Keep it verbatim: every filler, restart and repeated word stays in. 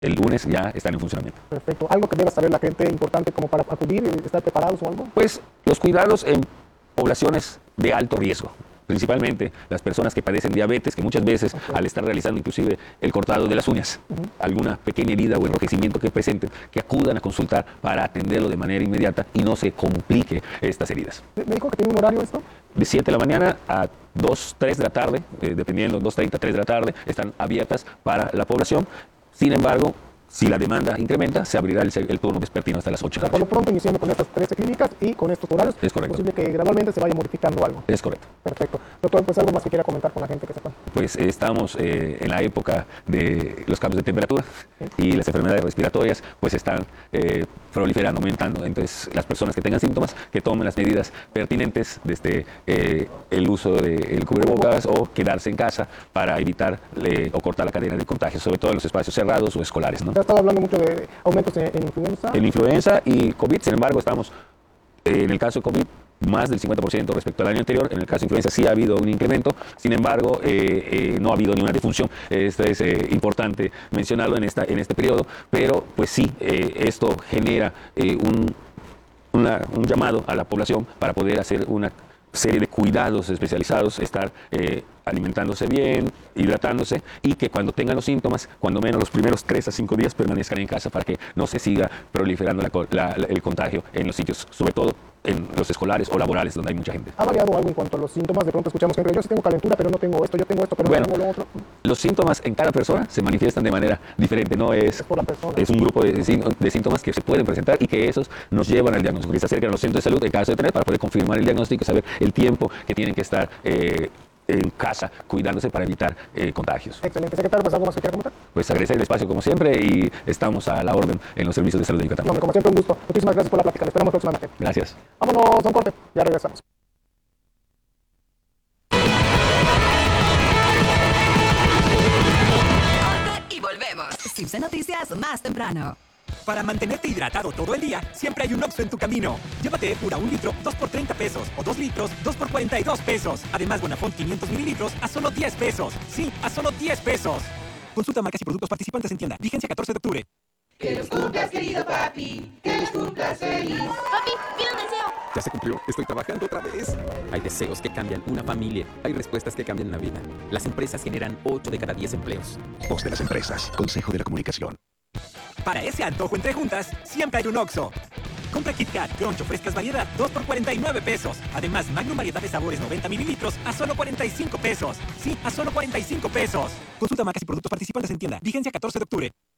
el lunes ya están en funcionamiento. Perfecto. ¿Algo que deba saber la gente importante como para acudir y estar preparados o algo? Pues los cuidados en poblaciones de alto riesgo, principalmente las personas que padecen diabetes, que muchas veces okay. al estar realizando inclusive el cortado de las uñas, uh-huh. alguna pequeña herida o enrojecimiento que presenten, que acudan a consultar para atenderlo de manera inmediata y no se complique estas heridas. ¿Me dijo que tiene un horario esto? De siete de la mañana a dos, tres de la tarde, eh, dependiendo, dos treinta, tres de la tarde, están abiertas para la población. Sin embargo, si la demanda incrementa, se abrirá el, el turno vespertino hasta las ocho de la noche. Por lo pronto, iniciando con estas trece clínicas y con estos horarios, es correcto. Es posible que gradualmente se vaya modificando algo. Es correcto. Perfecto. Doctor, pues algo más que quiera comentar con la gente que sepa. Pues eh, estamos eh, en la época de los cambios de temperatura ¿sí? y las enfermedades respiratorias pues están eh, proliferando, aumentando. Entonces, las personas que tengan síntomas, que tomen las medidas pertinentes desde eh, el uso del cubrebocas o quedarse en casa para evitar eh, o cortar la cadena de contagios, sobre todo en los espacios cerrados o escolares, ¿no? Se ha estado hablando mucho de aumentos en, en influenza. En influenza y COVID, sin embargo, estamos eh, en el caso de COVID más del cincuenta por ciento respecto al año anterior. En el caso de influenza sí ha habido un incremento, sin embargo eh, eh, no ha habido ni una defunción. Esto es eh, importante mencionarlo en, esta, en este periodo, pero pues sí, eh, esto genera eh, un, una, un llamado a la población para poder hacer una serie de cuidados especializados, estar eh, alimentándose bien, hidratándose y que cuando tengan los síntomas, cuando menos los primeros tres a cinco días permanezcan en casa para que no se siga proliferando la, la, la, el contagio en los sitios, sobre todo en los escolares o laborales donde hay mucha gente. ¿Ha variado algo en cuanto a los síntomas? De pronto escuchamos siempre, yo sí tengo calentura, pero no tengo esto, yo tengo esto, pero bueno, no tengo lo otro. Los síntomas en cada persona se manifiestan de manera diferente, no es, es, por la persona. Es un grupo de, de síntomas que se pueden presentar y que esos nos llevan al diagnóstico, que se acercan a los centros de salud en caso de tener para poder confirmar el diagnóstico y saber el tiempo que tienen que estar eh, en casa cuidándose para evitar eh, contagios. Excelente. Secretario, ¿pues algo más que quiera comentar? Pues agradecer el espacio como siempre y estamos a la orden en los servicios de salud de Yucatán. No, como siempre un gusto. Muchísimas gracias por la plática. Lo esperamos próximamente. Gracias. Vámonos a un corte. Ya regresamos. Y volvemos. Tips de noticias más temprano. Para mantenerte hidratado todo el día, siempre hay un Oxxo en tu camino. Llévate Epura un litro, dos por treinta pesos. O dos litros, dos por cuarenta y dos pesos. Además, Bonafont quinientos mililitros a solo diez pesos. Sí, a solo diez pesos. Consulta marcas y productos participantes en tienda. Vigencia catorce de octubre. Que los cumplas, querido papi. Que los cumplas feliz. Papi, pide un deseo. Ya se cumplió. Estoy trabajando otra vez. Hay deseos que cambian una familia. Hay respuestas que cambian la vida. Las empresas generan ocho de cada diez empleos. Voz de las empresas. Consejo de la Comunicación. Para ese antojo entre juntas, siempre hay un Oxxo. Compra Kit Kat, Crunch o frescas variedad, dos por cuarenta y nueve pesos. Además, Magnum variedad de sabores noventa mililitros a solo cuarenta y cinco pesos. Sí, a solo cuarenta y cinco pesos. Consulta marcas y productos participantes en tienda. Vigencia catorce de octubre.